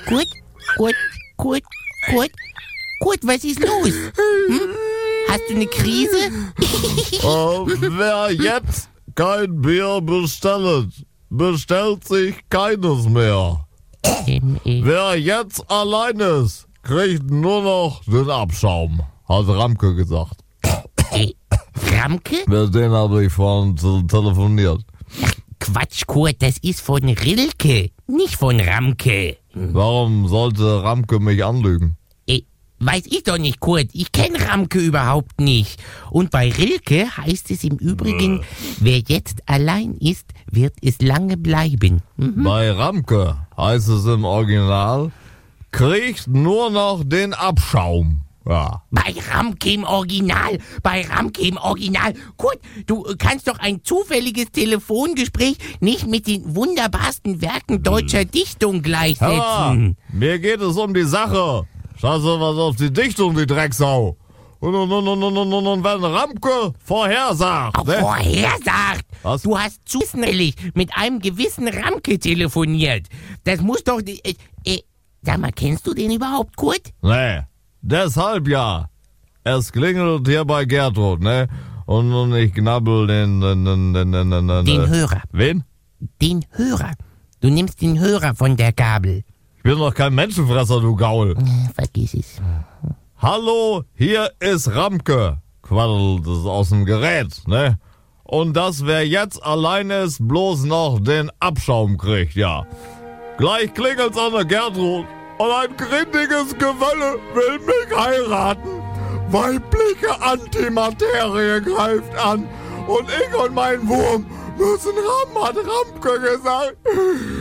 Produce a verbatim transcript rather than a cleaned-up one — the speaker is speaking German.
Kurt, Kurt, Kurt, Kurt, Kurt, was ist los? Hm? Hast du eine Krise? äh, wer jetzt kein Bier bestellt, bestellt sich keines mehr. ähm, äh, Wer jetzt allein ist, kriegt nur noch den Abschaum, hat Ramke gesagt. äh, Ramke? Mit denen habe ich vorhin te- telefoniert. Quatsch, Kurt, das ist von Rilke, nicht von Ramke. Warum sollte Ramke mich anlügen? Äh, weiß ich doch nicht, Kurt. Ich kenne Ramke überhaupt nicht. Und bei Rilke heißt es im Übrigen, wer jetzt allein ist, wird es lange bleiben. Mhm. Bei Ramke heißt es im Original, kriegt nur noch den Abschaum. Ja. Bei Ramke im Original, bei Ramke im Original. Kurt, du äh, kannst doch ein zufälliges Telefongespräch nicht mit den wunderbarsten Werken deutscher Dichtung Hör gleichsetzen. mal, mir geht es um die Sache. Scheiße, was auf die Dichtung, die Drecksau. Und, und, und, und, und, und, und, und wenn Ramke vorhersagt, Auch ne? vorhersagt. Was? Du hast zufällig mit einem gewissen Ramke telefoniert. Das muss doch... Äh, äh, sag mal, kennst du den überhaupt, Kurt? Nee, deshalb ja. Es klingelt hier bei Gertrud, ne? Und, und ich knabbel den... Den, den, den, den, den, Den äh, Hörer. Wen? Den Hörer. Du nimmst den Hörer von der Gabel. Ich bin doch kein Menschenfresser, du Gaul. Äh, Vergiss es. Hallo, hier ist Ramke. Quaddelt es aus dem Gerät, ne? Und dass wer jetzt allein ist, bloß noch den Abschaum kriegt, ja. Gleich klingelt's an der Gertrud und ein grindiges Gewölle will mich heiraten. Weibliche Antimaterie greift an und ich und mein Wurm müssen Ram, hat Ramke gesagt.